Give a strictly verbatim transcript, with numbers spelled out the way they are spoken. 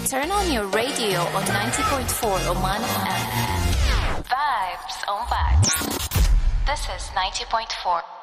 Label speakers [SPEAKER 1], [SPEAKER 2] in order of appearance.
[SPEAKER 1] Turn on your radio on ninety point four Oman F M. Vibes on vibes. This is ninety point four.